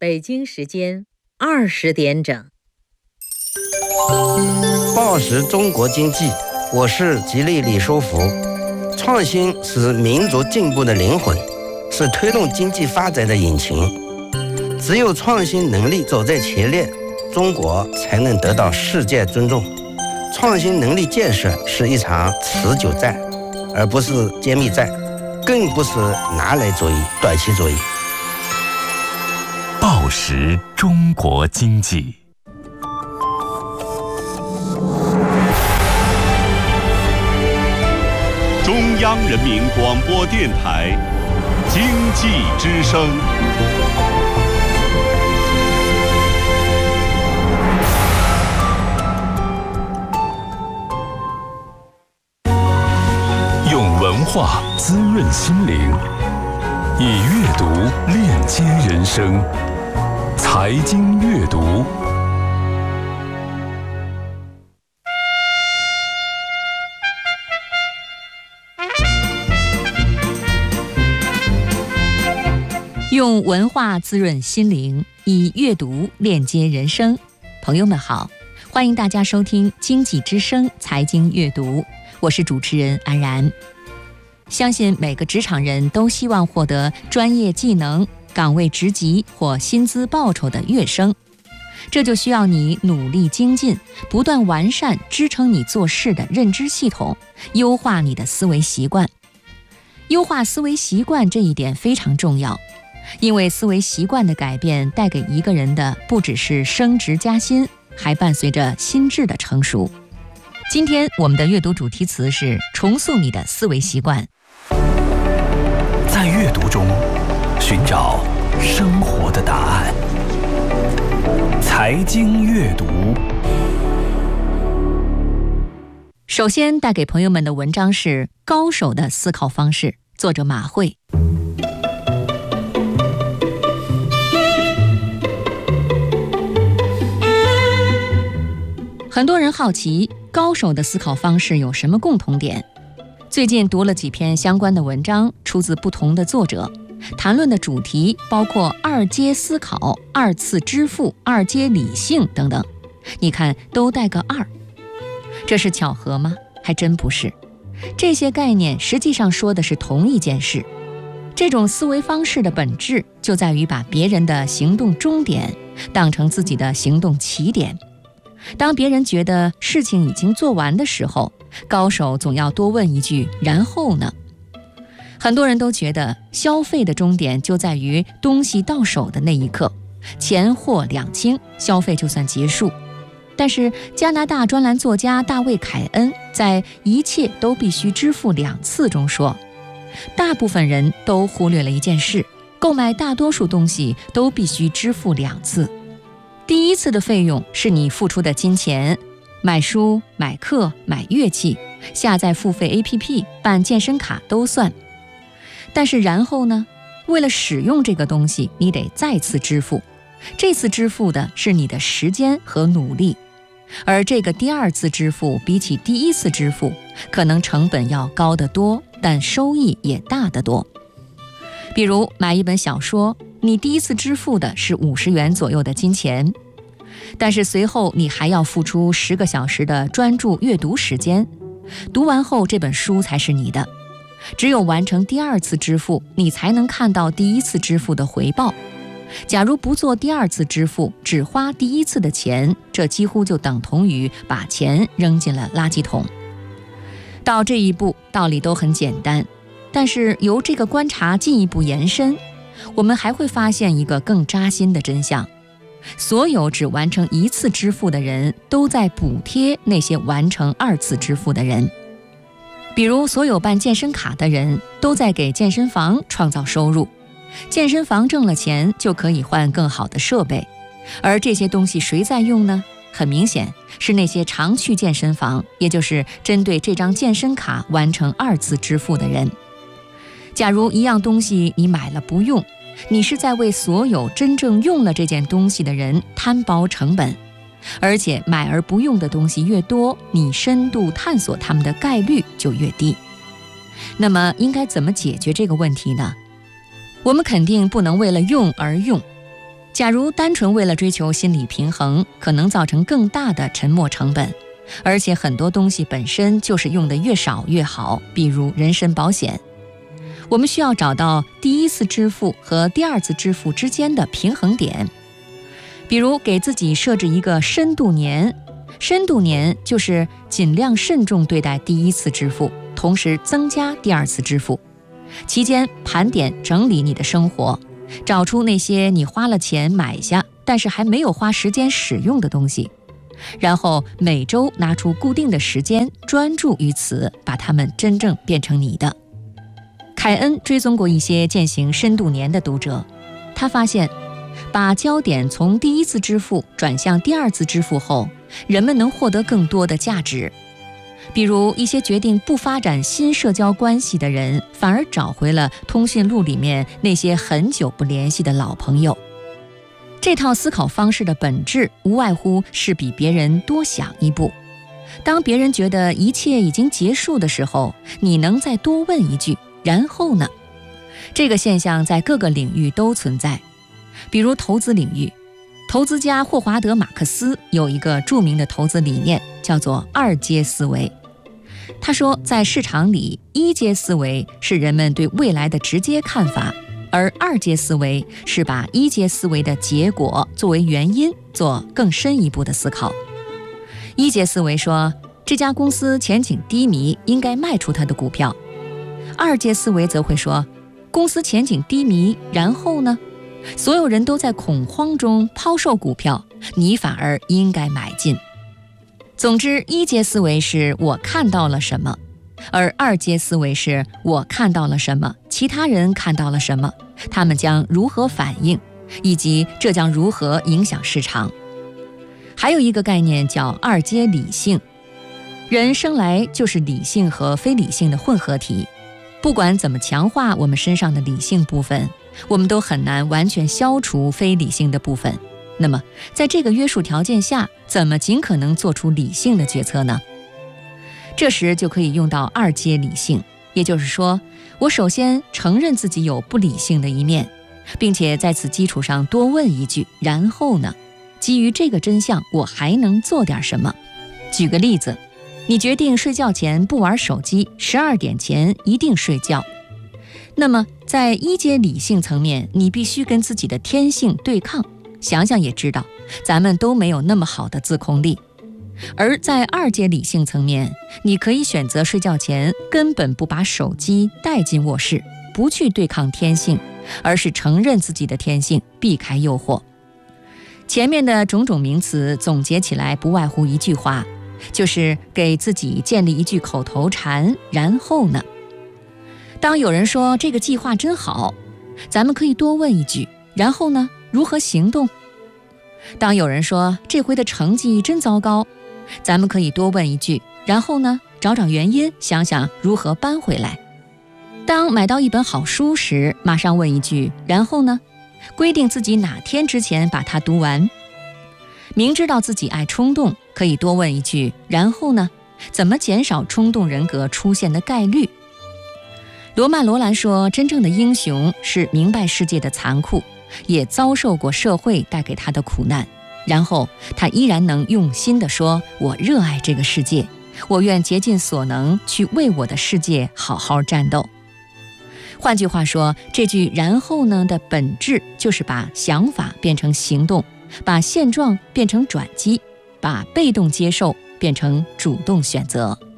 北京时间20点整。 报时中国经济，我是吉利李书福。创新是民族进步的灵魂，是推动经济发展的引擎。只有创新能力走在前列，中国才能得到世界尊重。创新能力建设是一场持久战，而不是歼灭战，更不是拿来主义、短期主义。 报时中国经济。 中央人民广播电台经济之声。 用文化滋润心灵，以阅读链接人生。财经阅读。 用文化滋润心灵，以阅读链接人生。朋友们好，欢迎大家收听经济之声财经阅读，我是主持人安然。相信每个职场人都希望获得专业技能、岗位职级或薪资报酬的跃升，这就需要你努力精进，不断完善支撑你做事的认知系统，优化你的思维习惯。优化思维习惯这一点非常重要，因为思维习惯的改变带给一个人的不只是升职加薪，还伴随着心智的成熟。今天我们的阅读主题词是重塑你的思维习惯。 在阅读中寻找生活的答案。财经阅读。 首先带给朋友们的文章是《高手的思考方式》，作者马慧。很多人好奇高手的思考方式有什么共同点。最近读了几篇相关的文章，出自不同的作者，谈论的主题包括二阶思考、二次支付、二阶理性等等。你看，都带个2，这是巧合吗？还真不是。这些概念实际上说的是同一件事。这种思维方式的本质就在于把别人的行动终点当成自己的行动起点。当别人觉得事情已经做完的时候，高手总要多问一句，然后呢？很多人都觉得消费的终点就在于东西到手的那一刻，钱货两清，消费就算结束。但是加拿大专栏作家大卫·凯恩在《一切都必须支付2次》中说，大部分人都忽略了一件事，购买大多数东西都必须支付2次。第一次的费用是你付出的金钱，买书、买课、买乐器、下载付费 APP、办健身卡都算。但是然后呢？为了使用这个东西，你得再次支付。这次支付的是你的时间和努力，而这个第2次支付比起第1次支付，可能成本要高得多，但收益也大得多。比如买一本小说，你第1次支付的是50元左右的金钱，但是随后你还要付出10个小时的专注阅读时间，读完后这本书才是你的。只有完成第2次支付，你才能看到第1次支付的回报。假如不做第2次支付，只花第1次的钱，这几乎就等同于把钱扔进了垃圾桶。到这一步，道理都很简单，但是由这个观察进一步延伸，我们还会发现一个更扎心的真相：所有只完成1次支付的人，都在补贴那些完成2次支付的人。比如所有办健身卡的人都在给健身房创造收入，健身房挣了钱就可以换更好的设备，而这些东西谁在用呢？很明显是那些常去健身房，也就是针对这张健身卡完成2次支付的人。假如一样东西你买了不用，你是在为所有真正用了这件东西的人摊薄成本，而且买而不用的东西越多，你深度探索它们的概率就越低。那么应该怎么解决这个问题呢？我们肯定不能为了用而用。 假如单纯为了追求心理平衡，可能造成更大的沉没成本，而且很多东西本身就是用的越少越好，比如人身保险。我们需要找到第一次支付和第二次支付之间的平衡点，比如给自己设置一个深度年，深度年就是尽量慎重对待第一次支付，同时增加第二次支付。期间盘点整理你的生活，找出那些你花了钱买下但是还没有花时间使用的东西，然后每周拿出固定的时间专注于此，把它们真正变成你的。凯恩追踪过一些践行深度年的读者，他发现把焦点从第一次支付转向第二次支付后，人们能获得更多的价值。比如一些决定不发展新社交关系的人，反而找回了通讯录里面那些很久不联系的老朋友。这套思考方式的本质无外乎是比别人多想一步。当别人觉得一切已经结束的时候，你能再多问一句，然后呢？这个现象在各个领域都存在。比如投资领域，投资家霍华德·马克思有一个著名的投资理念，叫做二阶思维。他说，在市场里，一阶思维是人们对未来的直接看法，而二阶思维是把一阶思维的结果作为原因，做更深一步的思考。一阶思维说，这家公司前景低迷，应该卖出它的股票。二阶思维则会说，公司前景低迷，然后呢？所有人都在恐慌中抛售股票，你反而应该买进。总之，一阶思维是我看到了什么，而二阶思维是我看到了什么，其他人看到了什么，他们将如何反应，以及这将如何影响市场。还有一个概念叫二阶理性，人生来就是理性和非理性的混合体，不管怎么强化我们身上的理性部分，我们都很难完全消除非理性的部分。那么在这个约束条件下，怎么尽可能做出理性的决策呢？这时就可以用到二阶理性，也就是说，我首先承认自己有不理性的一面，并且在此基础上多问一句，然后呢？基于这个真相，我还能做点什么？举个例子，你决定睡觉前不玩手机，12点前一定睡觉。那么在一阶理性层面，你必须跟自己的天性对抗，想想也知道，咱们都没有那么好的自控力。而在二阶理性层面，你可以选择睡觉前根本不把手机带进卧室，不去对抗天性，而是承认自己的天性，避开诱惑。前面的种种名词总结起来不外乎一句话，就是给自己建立一句口头禅，然后呢？当有人说这个计划真好，咱们可以多问一句，然后呢？如何行动？当有人说这回的成绩真糟糕，咱们可以多问一句，然后呢？找找原因，想想如何搬回来。当买到一本好书时，马上问一句，然后呢？规定自己哪天之前把它读完。明知道自己爱冲动，可以多问一句，然后呢？怎么减少冲动人格出现的概率？罗曼·罗兰说，真正的英雄是明白世界的残酷，也遭受过社会带给他的苦难，然后他依然能用心地说，我热爱这个世界，我愿竭尽所能去为我的世界好好战斗。换句话说，这句然后呢的本质就是把想法变成行动，把现状变成转机，把被动接受变成主动选择。